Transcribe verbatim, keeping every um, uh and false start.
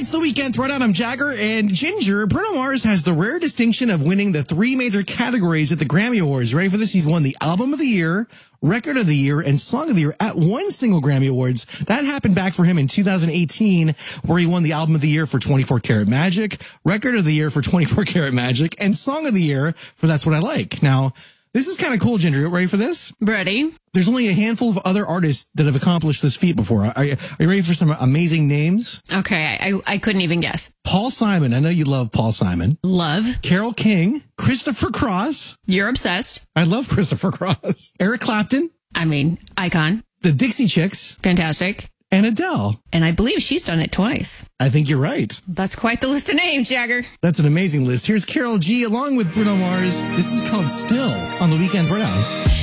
It's the Weekend Throwdown. I'm Jagger, and Ginger. Bruno Mars has the rare distinction of winning the three major categories at the Grammy Awards. Ready for this? He's won the Album of the Year, Record of the Year, and Song of the Year at one single Grammy Awards. That happened back for him in two thousand eighteen, where he won the Album of the Year for twenty-four karat Magic, Record of the Year for twenty-four karat Magic, and Song of the Year for That's What I Like. Now, this is kind of cool, Ginger. Ready for this? Ready. There's only a handful of other artists that have accomplished this feat before. Are you, are you ready for some amazing names? Okay, I, I couldn't even guess. Paul Simon. I know you love Paul Simon. Love. Carole King. Christopher Cross. You're obsessed. I love Christopher Cross. Eric Clapton. I mean, icon. The Dixie Chicks. Fantastic. And Adele. And I believe she's done it twice. I think you're right. That's quite the list of names, Jagger. That's an amazing list. Here's Karol G along with Bruno Mars. This is called Still on the Weekend Throwdown.